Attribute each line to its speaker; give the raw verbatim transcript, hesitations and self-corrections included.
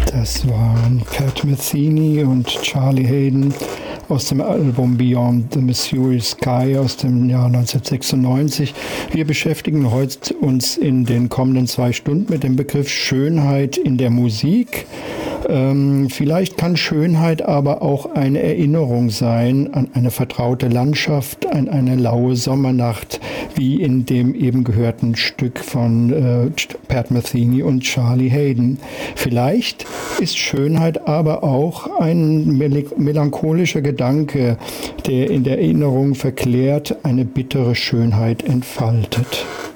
Speaker 1: Das waren Pat Metheny und Charlie Haden aus dem Album Beyond the Missouri Sky aus dem Jahr neunzehnhundertsechsundneunzig. Wir beschäftigen heute uns in den kommenden zwei Stunden mit dem Begriff Schönheit in der Musik. Ähm, vielleicht kann Schönheit aber auch eine Erinnerung sein an eine vertraute Landschaft, an eine laue Sommernacht, wie in dem eben gehörten Stück von äh, Pat Metheny und Charlie Haden. Vielleicht ist Schönheit aber auch ein mel- melancholischer Gedanke, der in der Erinnerung verklärt eine bittere Schönheit entfaltet.